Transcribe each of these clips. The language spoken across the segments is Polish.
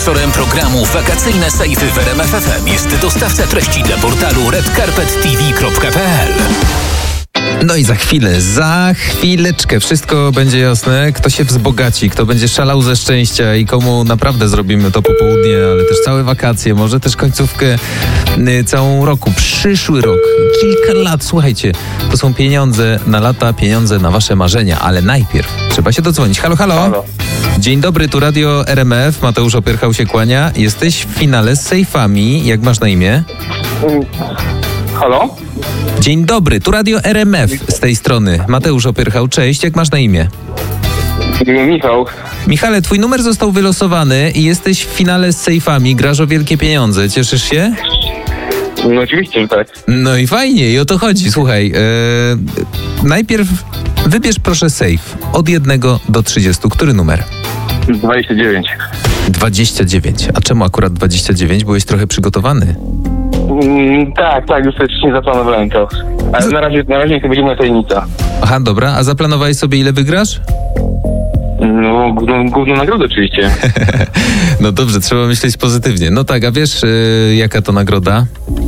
Sponsorem programu Wakacyjne Sejfy w RMF FM jest dostawca treści dla portalu redcarpettv.pl. No i za chwileczkę wszystko będzie jasne, kto się wzbogaci, kto będzie szalał ze szczęścia i komu naprawdę zrobimy to popołudnie, ale też całe wakacje, może też końcówkę całą roku, przyszły rok, kilka lat. Słuchajcie, to są pieniądze na lata, pieniądze na wasze marzenia, ale najpierw trzeba się dodzwonić. Halo, halo. Halo. Dzień dobry, tu Radio RMF, Mateusz Opierchał się kłania. Jesteś w finale z sejfami, jak masz na imię? Halo? Dzień dobry, tu Radio RMF z tej strony. Mateusz Opierchał, cześć, jak masz na imię? Michał. Michale, twój numer został wylosowany i jesteś w finale z sejfami, grasz o wielkie pieniądze, cieszysz się? No oczywiście, że tak. No i fajnie, i o to chodzi, słuchaj. Najpierw wybierz proszę sejf od 1 do 30, który numer? 29. 29, a czemu akurat 29? Byłeś trochę przygotowany? Tak, już wcześniej zaplanowałem to. Ale na razie niech to będzie moja tajemnica. Aha, dobra, a zaplanowałeś sobie ile wygrasz? No, główną nagrodę oczywiście. No dobrze, trzeba myśleć pozytywnie. No tak, a wiesz jaka to nagroda?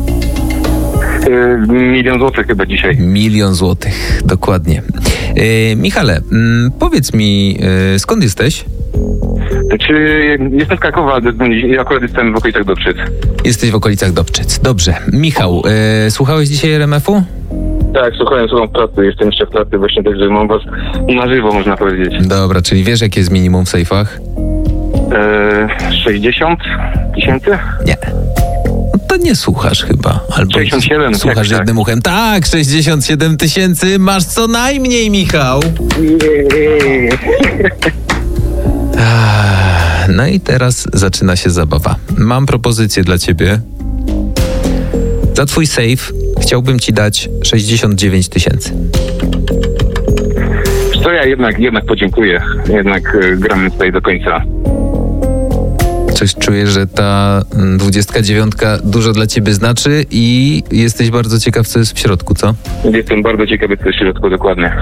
1 000 000 złotych chyba dzisiaj. 1 000 000 złotych, dokładnie. Michale, powiedz mi, skąd jesteś? Czy jestem z Krakowa, ale akurat jestem w okolicach Dobczyc. Jesteś w okolicach Dobczyc. Dobrze. Michał, słuchałeś dzisiaj RMF-u? Tak, słucham pracy, jestem jeszcze w pracy właśnie, także mam was na żywo, można powiedzieć. Dobra, czyli wiesz jakie jest minimum w sejfach? 60 tysięcy? Nie. No to nie słuchasz chyba. Albo 67. Słuchasz tak. jednym uchem. Tak, 67 000. Masz co najmniej, Michał. No i teraz zaczyna się zabawa. Mam propozycję dla ciebie. Za twój sejf chciałbym ci dać 69 000. To ja jednak podziękuję. Jednak gramy tutaj do końca. Coś czuję, że ta 29 dużo dla ciebie znaczy i jesteś bardzo ciekaw, co jest w środku, co? Jestem bardzo ciekawy, co jest w środku dokładnie.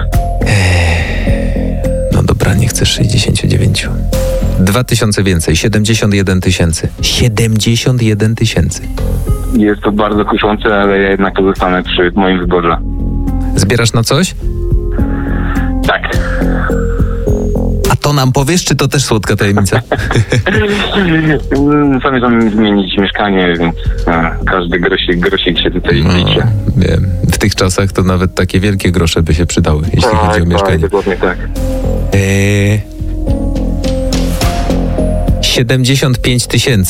No dobra, nie chcesz 69. 2000 więcej, 71 000. 71 000. Jest to bardzo kuszące, ale ja jednak pozostanę przy moim wyborze. Zbierasz na coś? Tak. A to nam powiesz, czy to też słodka tajemnica? Zamierzam zmienić mieszkanie, więc każdy grosik się tutaj liczy. Wiem. W tych czasach to nawet takie wielkie grosze by się przydały, jeśli chodzi o mieszkanie. Dokładnie tak. 75 000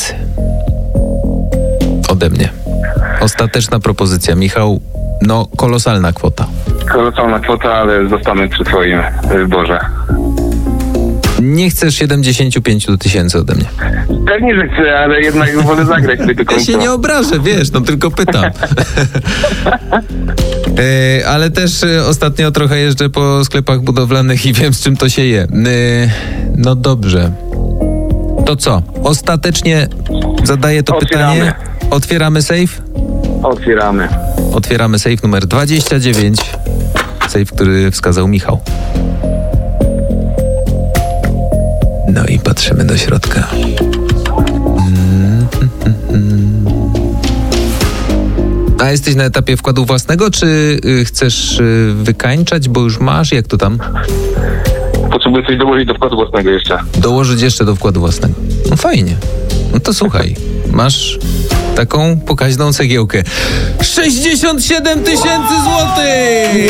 ode mnie. Ostateczna propozycja. Michał, no kolosalna kwota. Kolosalna kwota, ale zostanę przy twoim wyborze. Nie chcesz 75 000 ode mnie. Pewnie, że chcę, ale jednak wolę zagrać do końca. Ja się nie obrażę, wiesz, no tylko pytam. Ale też ostatnio trochę jeżdżę po sklepach budowlanych i wiem, z czym to się je. No dobrze. To co? Ostatecznie zadaję to pytanie. Otwieramy sejf? Otwieramy. Otwieramy sejf numer 29. Sejf, który wskazał Michał. No i patrzymy do środka. A jesteś na etapie wkładu własnego, czy chcesz wykańczać, bo już masz? Jak to tam? Potrzebuję coś dołożyć do wkładu własnego jeszcze. Dołożyć jeszcze do wkładu własnego. No fajnie. No to słuchaj, masz taką pokaźną cegiełkę. 67 000 złotych!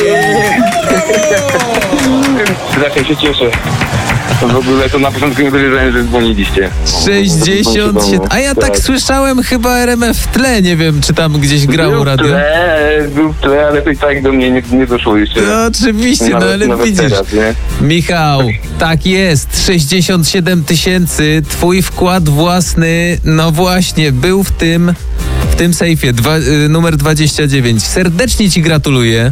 Zatem się cieszę. W ogóle to na początku nie dowierzałem, że dzwoniliście. 67. A ja tak słyszałem chyba RMF w tle. Nie wiem, czy tam gdzieś grało radio. Był w tle, ale to i tak do mnie nie doszło jeszcze. No oczywiście, nawet, ale widzisz. Teraz, nie? Michał, tak jest. 67 000. Twój wkład własny, no właśnie, był w tym sejfie. Numer 29. Serdecznie ci gratuluję.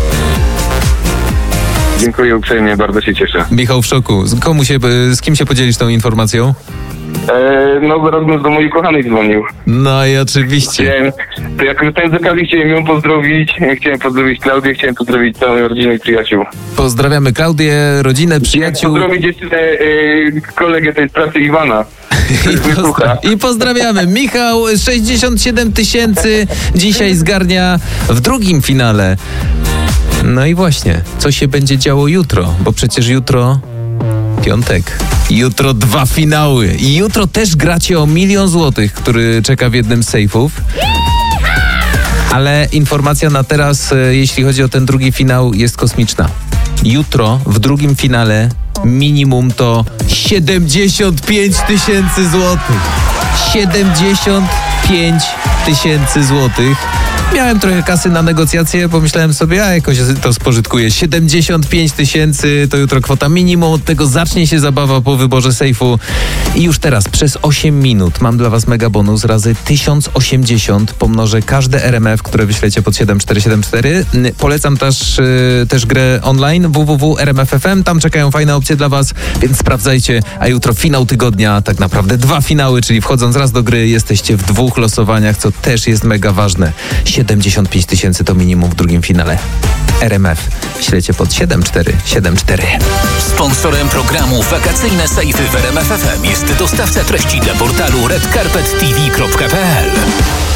Dziękuję uprzejmie, bardzo się cieszę. Michał w szoku. Z kim się podzielisz tą informacją? No, Rozmus do mojej kochanej dzwonił. No i oczywiście. To jak korzystając z okazji chciałem ją pozdrowić. Chciałem pozdrowić Klaudię, chciałem pozdrowić całą rodzinę i przyjaciół. Pozdrawiamy Klaudię, rodzinę, przyjaciół. Pozdrowić jeszcze kolegę tej z pracy Iwana. wysłucha. I pozdrawiamy. Michał, 67 tysięcy dzisiaj zgarnia w drugim finale. No i właśnie, co się będzie działo jutro? Bo przecież jutro piątek. Jutro 2 finały. I jutro też gracie o 1 000 000 złotych, który czeka w jednym z sejfów. Ale informacja na teraz, jeśli chodzi o ten drugi finał, jest kosmiczna. Jutro w drugim finale minimum to 75 tysięcy złotych. 75 tysięcy złotych. Miałem trochę kasy na negocjacje, pomyślałem sobie, a jakoś to spożytkuję. 75 tysięcy to jutro kwota minimum, od tego zacznie się zabawa po wyborze sejfu. I już teraz przez 8 minut mam dla was mega bonus razy 1080. Pomnożę każde RMF, które wyślecie pod 7474. Polecam też grę online www.rmf.fm. Tam czekają fajne opcje dla was, więc sprawdzajcie. A jutro finał tygodnia, tak naprawdę 2 finały, czyli wchodząc raz do gry jesteście w 2 losowaniach, co też jest mega ważne. 75 tysięcy to minimum w drugim finale. RMF. Ślecie pod 7474. Sponsorem programu Wakacyjne Sejfy w RMF FM jest dostawca treści dla portalu redcarpettv.pl.